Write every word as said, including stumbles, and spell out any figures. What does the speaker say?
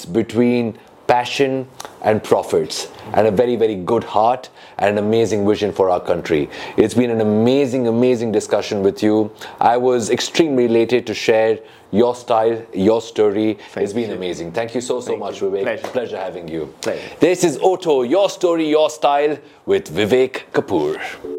balance between passion and profits, and a very, very good heart and an amazing vision for our country. It's been an amazing, amazing discussion with you. I was extremely elated to share your style, your story. Thank it's been you. amazing. Thank you so, so Thank much, you. Vivek. Pleasure. Pleasure having you. Pleasure. This is Otto, Your Story, Your Style with Vivek Kapoor.